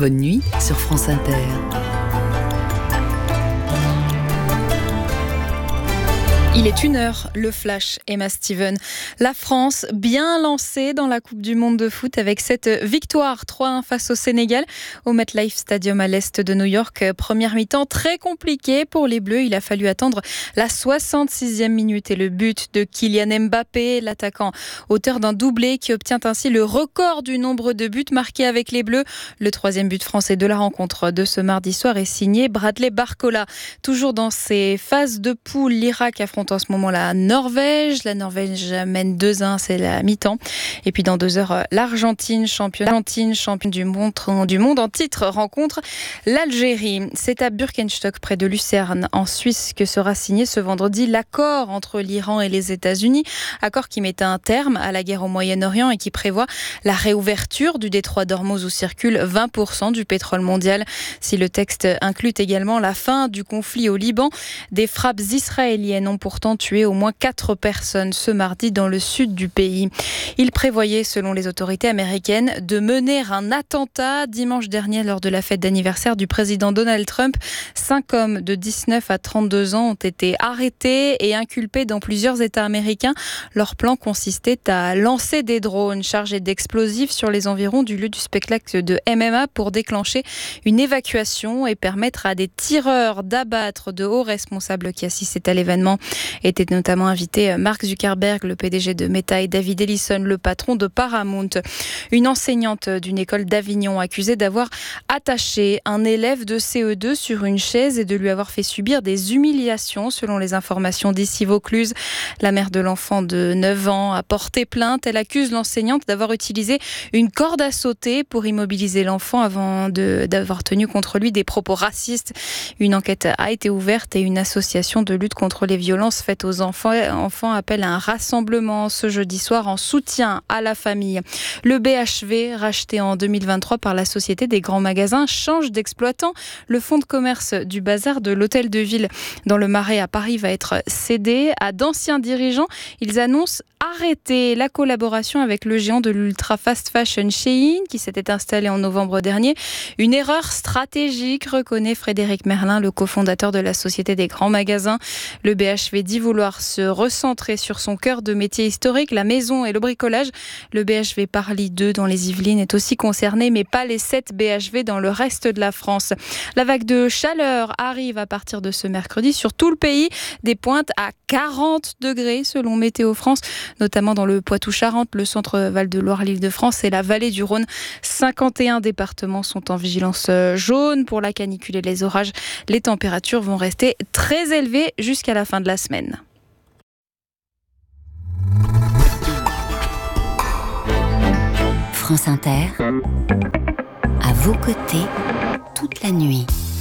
Bonne nuit sur France Inter. Il est 1h, le flash, Emma Steven. La France, bien lancée dans la Coupe du Monde de foot avec cette victoire 3-1 face au Sénégal au MetLife Stadium à l'est de New York. Première mi-temps très compliquée pour les Bleus. Il a fallu attendre la 66e minute et le but de Kylian Mbappé, l'attaquant auteur d'un doublé qui obtient ainsi le record du nombre de buts marqués avec les Bleus. Le 3e but français de la rencontre de ce mardi soir est signé Bradley Barcola. Toujours dans ses phases de poule, l'Irak affronte en ce moment la Norvège. La Norvège mène 2-1, c'est la mi-temps. Et puis dans 2 heures, l'Argentine, championne du monde en titre, rencontre l'Algérie. C'est à Birkenstock, près de Lucerne, en Suisse, que sera signé ce vendredi l'accord entre l'Iran et les États-Unis. Accord qui met un terme à la guerre au Moyen-Orient et qui prévoit la réouverture du détroit d'Ormuz où circule 20% du pétrole mondial. Si le texte inclut également la fin du conflit au Liban, des frappes israéliennes ont pourtant tué au moins 4 personnes ce mardi dans le sud du pays. Il prévoyait, selon les autorités américaines, de mener un attentat dimanche dernier lors de la fête d'anniversaire du président Donald Trump. 5 hommes de 19 à 32 ans ont été arrêtés et inculpés dans plusieurs États américains. Leur plan consistait à lancer des drones chargés d'explosifs sur les environs du lieu du spectacle de MMA pour déclencher une évacuation et permettre à des tireurs d'abattre de hauts responsables qui assistaient à l'événement. Étaient notamment invités Mark Zuckerberg, le PDG de Meta, et David Ellison, le patron de Paramount. Une enseignante d'une école d'Avignon accusée d'avoir attaché un élève de CE2 sur une chaise et de lui avoir fait subir des humiliations, selon les informations d'ici Vaucluse. La mère de l'enfant de 9 ans a porté plainte. Elle accuse l'enseignante d'avoir utilisé une corde à sauter pour immobiliser l'enfant avant d'avoir tenu contre lui des propos racistes. Une enquête a été ouverte et une association de lutte contre les violences faites aux enfants appelle à un rassemblement ce jeudi soir en soutien à la famille. Le BHV, racheté en 2023 par la Société des grands magasins, change d'exploitant. Le fonds de commerce du bazar de l'Hôtel de Ville dans le Marais à Paris va être cédé à d'anciens dirigeants. Ils annoncent arrêter la collaboration avec le géant de l'ultra fast fashion Shein qui s'était installé en novembre dernier. Une erreur stratégique, reconnaît Frédéric Merlin, le cofondateur de la Société des grands magasins. Le BHV dit vouloir se recentrer sur son cœur de métier historique, la maison et le bricolage. Le BHV Parly 2 dans les Yvelines est aussi concerné, mais pas les 7 BHV dans le reste de la France. La vague de chaleur arrive à partir de ce mercredi sur tout le pays. Des pointes à 40 degrés selon Météo France, notamment dans le Poitou-Charentes, le centre Val-de-Loire, l'Île-de-France et la vallée du Rhône. 51 départements sont en vigilance jaune pour la canicule et les orages. Les températures vont rester très élevées jusqu'à la fin de la semaine. France Inter, à vos côtés toute la nuit.